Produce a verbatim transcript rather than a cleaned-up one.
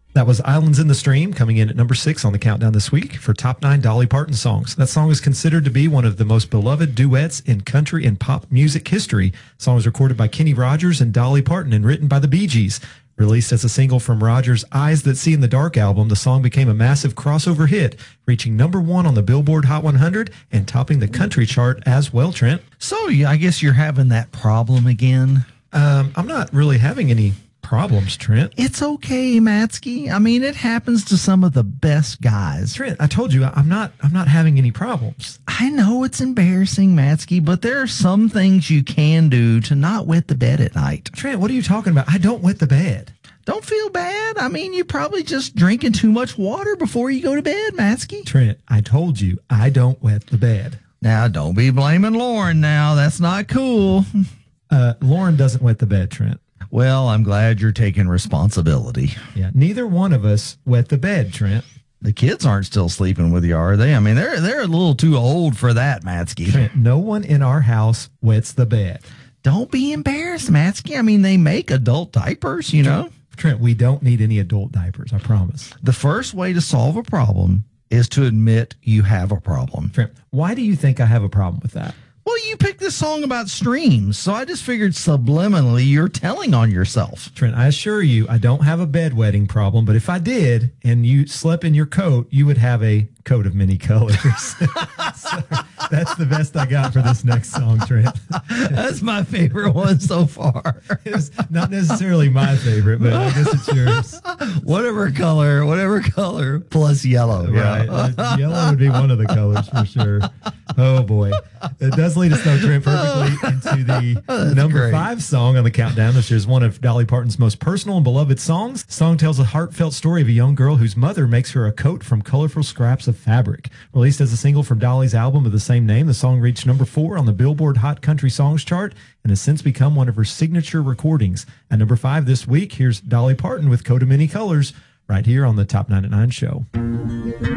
That was Islands in the Stream, coming in at number six on the countdown this week for top nine Dolly Parton songs. That song is considered to be one of the most beloved duets in country and pop music history. The song was recorded by Kenny Rogers and Dolly Parton and written by the Bee Gees. Released as a single from Rogers' Eyes That See in the Dark album, the song became a massive crossover hit, reaching number one on the Billboard Hot one hundred and topping the country chart as well, Trent. So yeah, I guess you're having that problem again. Um, I'm not really having any problems, Trent. It's okay, Matsky. I mean, it happens to some of the best guys. Trent, I told you I'm not I'm not having any problems. I know it's embarrassing, Matsky, but there are some things you can do to not wet the bed at night. Trent, what are you talking about? I don't wet the bed. Don't feel bad. I mean, you're probably just drinking too much water before you go to bed, Matsky. Trent, I told you I don't wet the bed. Now, don't be blaming Lauren now. That's not cool. Uh, Lauren doesn't wet the bed, Trent. Well, I'm glad you're taking responsibility. Yeah, neither one of us wet the bed, Trent. The kids aren't still sleeping with you, are they? I mean, they're they're a little too old for that, Matsky. Trent, no one in our house wets the bed. Don't be embarrassed, Matsky. I mean, they make adult diapers, you know. Trent, we don't need any adult diapers, I promise. The first way to solve a problem is to admit you have a problem. Trent, why do you think I have a problem with that? Well, you picked this song about streams, so I just figured subliminally you're telling on yourself. Trent, I assure you I don't have a bedwetting problem, but if I did and you slept in your coat, you would have a coat of many colors. So that's the best I got for this next song, Trent. That's my favorite one so far. It's not necessarily my favorite, but I guess it's yours. Whatever color, whatever color, plus yellow. Right. Yeah. Uh, yellow would be one of the colors for sure. Oh, boy. It does lead us, though, Trent, perfectly into the That's number great. five song on the countdown. This is one of Dolly Parton's most personal and beloved songs. The song tells a heartfelt story of a young girl whose mother makes her a coat from colorful scraps of fabric. Released as a single from Dolly's album of the same name, the song reached number four on the Billboard Hot Country Songs chart and has since become one of her signature recordings. At number five this week, here's Dolly Parton with Coat of Many Colors right here on the Top nine at nine show.